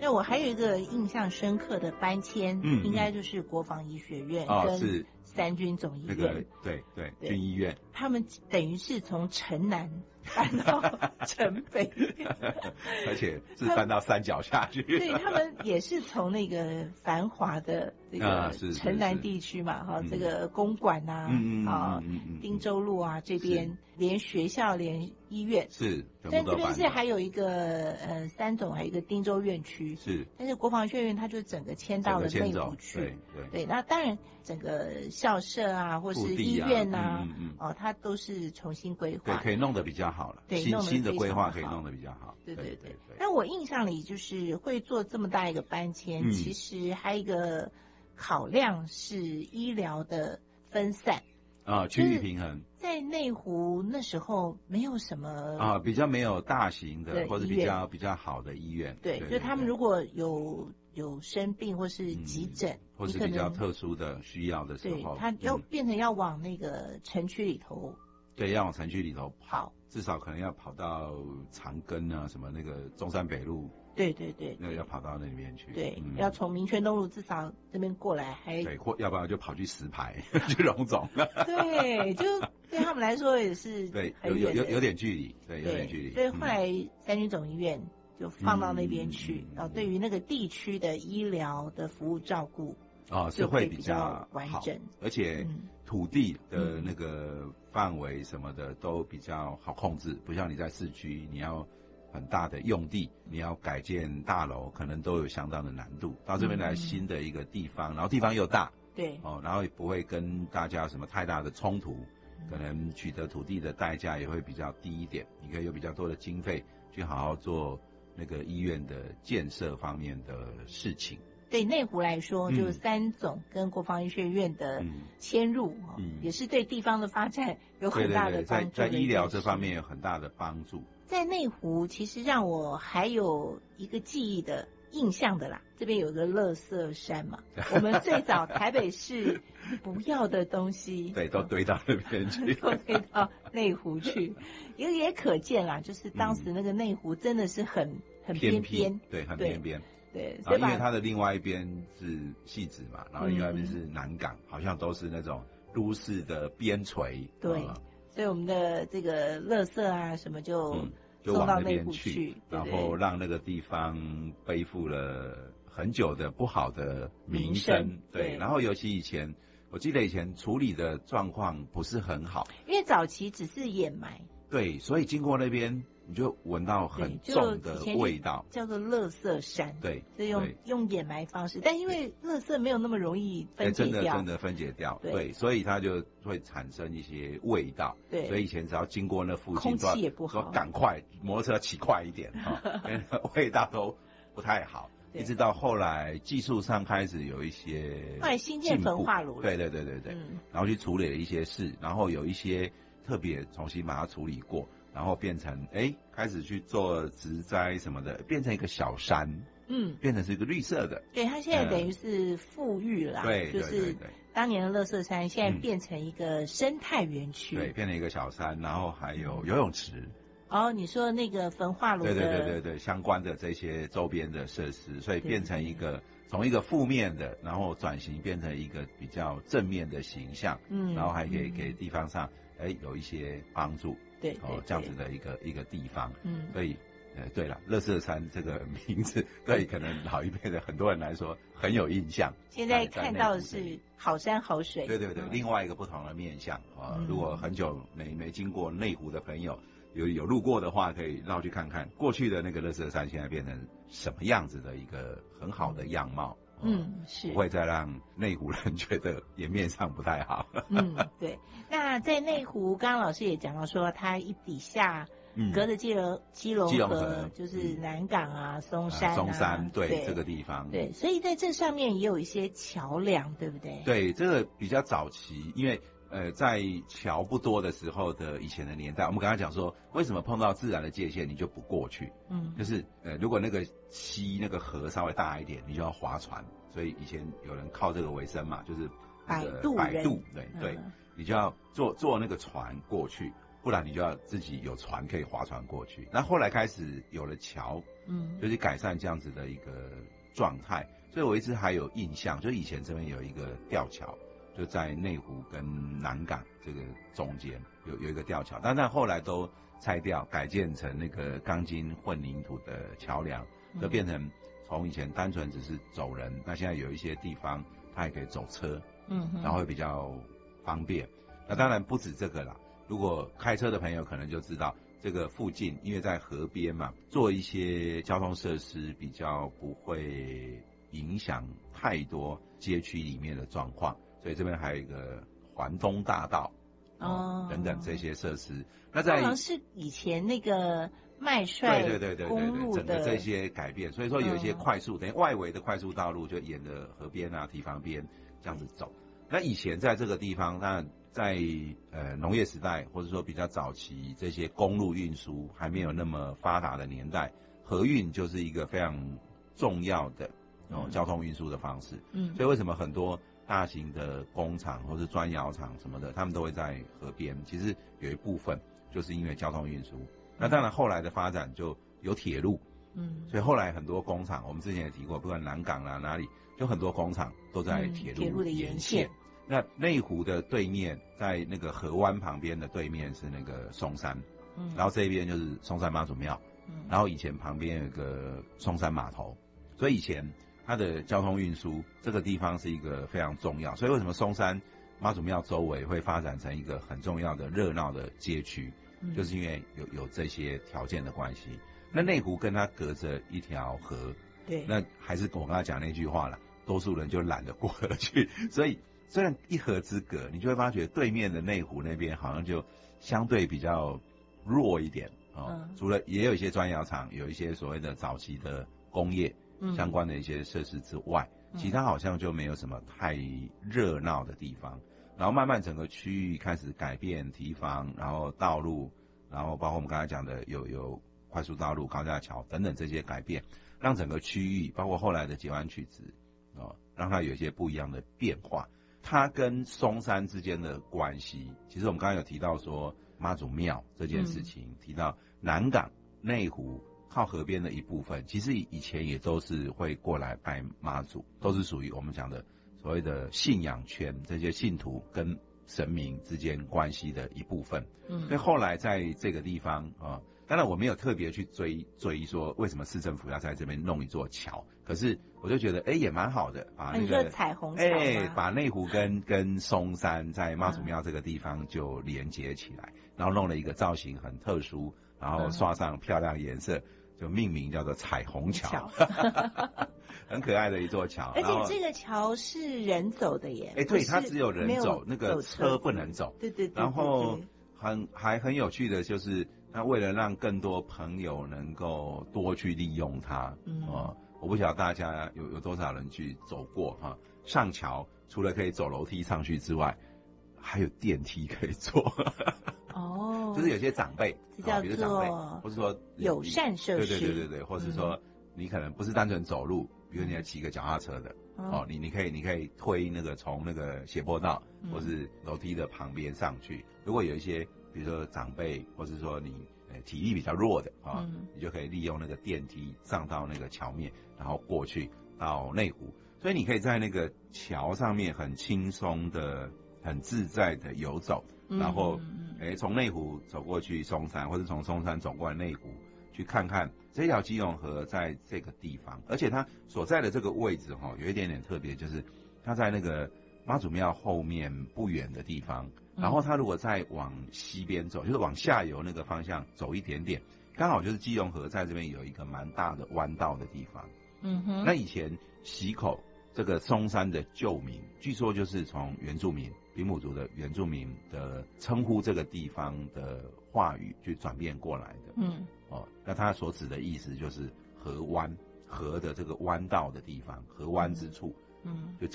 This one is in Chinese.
那我还有一个印象深刻的搬迁，应该就是国防医学院跟三军总医院， 那个对军医院， 他们等于是从城南搬到城北， 而且是搬到山脚下去。 对，他们也是从那个繁华的这个城南地区嘛，哈，这个公馆啊，汀州路啊这边，连学校连医院是，但这边是还有一个三总，还有一个汀州院区是，但是国防医学院它就整个迁到了内湖去，对，那当然整个校舍啊或是医院啊，它都是重新规划， 对，可以弄得比较好了，对，新的规划可以弄得比较好， 对。但我印象里就是会做这么大一个搬迁，其实还有一个考量是医疗的分散。 区域平衡， 在内湖那时候没有什么比较没有大型的或者比较好的医院， 对，就他们如果有生病或是急诊， 或是比较特殊的需要的时候， 对，他要变成要往那个城区里头， 对，要往城区里头跑，至少可能要跑到长庚啊，什么那个中山北路。 对， 那个要跑到那边去， 对，要从民权东路至少这边过来， 对，或要不然就跑去石牌去荣总， 对，就对他们来说也是对，有点距离，对，有点距离， 所以后来三军总医院就放到那边去，对于那个地区的医疗的服务照顾是会比较完整， 而且土地的那个范围什么的都比较好控制，不像你在市区，你要很大的用地，你要改建大楼，可能都有相当的难度。到这边来新的一个地方，然后地方又大， 对， 然后也不会跟大家有什么太大的冲突，可能取得土地的代价也会比较低一点，你可以有比较多的经费去好好做那个医院的建设方面的事情。 对内湖来说，就三总跟国防医学院的迁入，也是对地方的发展有很大的帮助。 在医疗这方面有很大的帮助。 在内湖，其实让我还有一个记忆的印象的啦，这边有个垃圾山嘛，我们最早台北市不要的东西， 对，都堆到那边去， 都堆到内湖去，也可见啦，就是当时那个内湖真的是很边边， 对，很边边。 对， 因为它的另外一边是汐止嘛，然后另外一边是南港，好像都是那种都市的边陲。 对，所以我们的这个垃圾啊什么就送到内湖去， 然后让那个地方背负了很久的不好的名声。对，然后尤其以前，我记得以前处理的状况不是很好， 因为早期只是掩埋。 对，所以经过那边你就闻到很重的味道， 叫做垃圾山。 对， 是用掩埋方式，但因为垃圾没有那么容易分解掉， 真的分解掉，对，所以它就会产生一些味道。对，所以以前只要经过那附近， 空气也不好， 赶快摩托车骑快一点味道都不太好。一直到后来技术上开始有一些后来新建焚化炉， 对，然后去处理了一些事，然后有一些特别重新把它处理过，然后变成开始去做植栽什么的，变成一个小山，变成是一个绿色的。 对，它现在等于是富裕了，对，就是当年的垃圾山现在变成一个生态园区， 对，变成一个小山，然后还有游泳池。 你说那个焚化炉的， 对，相关的这些周边的设施，所以变成一个从一个负面的，然后转型变成一个比较正面的形象，然后还可以给地方上有一些帮助， 对， 这样子的一个地方，所以对了，垃圾山这个名字对可能老一辈的很多人来说很有印象。 现在看到的是好山好水， 对，另外一个不同的面向如果很久没经过内湖的朋友，有路过的话，可以绕去看看过去的那个垃圾山现在变成什么样子的一个很好的样貌。是不会再让内湖人觉得颜面上不太好。 对。那在内湖，刚刚老师也讲到说，它底下隔着基隆河，就是南港啊、松山对这个地方， 对，所以在这上面也有一些桥梁，对不对？ 对，这个比较早期，因为在桥不多的时候的以前的年代，我们刚才讲说，为什么碰到自然的界限你就不过去？就是如果那个溪那个河稍微大一点，你就要划船，所以以前有人靠这个为生嘛，就是摆渡， 对，你就要坐那个船过去。 不然你就要自己有船可以划船过去。那后来开始有了桥，就是改善这样子的一个状态。所以我一直还有印象，就以前这边有一个吊桥，就在内湖跟南港这个中间有一个吊桥，但后来都拆掉，改建成那个钢筋混凝土的桥梁，就变成从以前单纯只是走人，那现在有一些地方它也可以走车，然后会比较方便。那当然不止这个啦，如果开车的朋友可能就知道，这个附近因为在河边嘛，做一些交通设施比较不会影响太多街区里面的状况，所以这边还有一个环东大道等等这些设施。那在好像是以前那个麦帅公路的整个这些改变，所以说有一些快速，等于外围的快速道路就沿着河边啊、堤防边这样子走。那以前在这个地方，那在农业时代或者说比较早期这些公路运输还没有那么发达的年代，河运就是一个非常重要的交通运输的方式。所以为什么很多大型的工厂或是砖窑厂什么的，他们都会在河边？其实有一部分就是因为交通运输。那当然后来的发展就有铁路，所以后来很多工厂，我们之前也提过，不管南港啦哪里，就很多工厂都在铁路的沿线。那内湖的对面，在那个河湾旁边的对面是那个松山，然后这边就是松山妈祖庙，然后以前旁边有个松山码头，所以以前它的交通运输这个地方是一个非常重要。所以为什么松山妈祖庙周围会发展成一个很重要的热闹的街区，就是因为有这些条件的关系。那内湖跟它隔着一条河， 对， 那还是我刚才讲那句话了，多数人就懒得过河去，所以虽然一河之隔，你就会发觉对面的内湖那边好像就相对比较弱一点除了也有一些砖窑厂，有一些所谓的早期的工业相关的一些设施之外，其他好像就没有什么太热闹的地方。然后慢慢整个区域开始改变堤防，然后道路，然后包括我们刚才讲的有快速道路、高架桥等等这些改变，让整个区域包括后来的捷湾曲直让它有一些不一样的变化。它跟松山之间的关系，其实我们刚刚有提到说妈祖庙这件事情，提到南港、内湖靠河边的一部分，其实以前也都是会过来拜妈祖，都是属于我们讲的所谓的信仰圈，这些信徒跟神明之间关系的一部分。所以后来在这个地方当然我没有特别去追说为什么市政府要在这边弄一座桥，可是我就觉得也蛮好的，把那个彩虹桥把内湖跟松山在妈祖庙这个地方就连接起来，然后弄了一个造型很特殊，然后刷上漂亮颜色，就命名叫做彩虹桥很可爱的一座桥。 而且这个桥是人走的耶， 对，它只有人走，那个车不能走。 对。 然后还很有趣的就是，那为了让更多朋友能够多去利用它，我不晓得大家有多少人去走过上桥除了可以走楼梯上去之外，还有电梯可以坐。就是有些长辈，比如长辈，或是说友善设施， 对，或是说你可能不是单纯走路，比如你要骑个脚踏车的，你可以推那个从那个斜坡道或是楼梯的旁边上去。如果有一些比如说长辈，或是说你体力比较弱的你就可以利用那个电梯上到那个桥面，然后过去到内湖。所以你可以在那个桥上面很轻松的、很自在的游走，然后从内湖走过去松山，或者从松山走过来内湖，去看看这条基隆河在这个地方。而且它所在的这个位置有一点点特别，就是它在那个妈祖庙后面不远的地方，然后它如果再往西边走，就是往下游那个方向走一点点，刚好就是基隆河在这边有一个蛮大的弯道的地方。那以前溪口这个松山的旧名，据说就是从原住民比姆族的原住民的称呼这个地方的话语去转变过来的。那它所指的意思就是河湾，河的这个弯道的地方，河湾之处。就